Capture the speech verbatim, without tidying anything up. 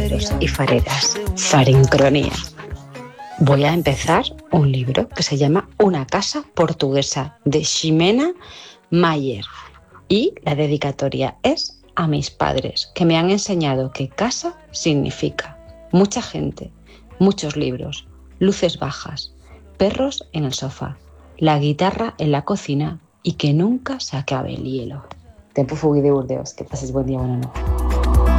fareros y fareras, Farincronía. Voy a empezar un libro que se llama Una casa portuguesa, de Ximena Mayer. Y la dedicatoria es a mis padres, que me han enseñado que casa significa mucha gente, muchos libros, luces bajas, perros en el sofá, la guitarra en la cocina y que nunca se acabe el hielo. Tempo fugui de Burdeos, que pases buen día, buena noche.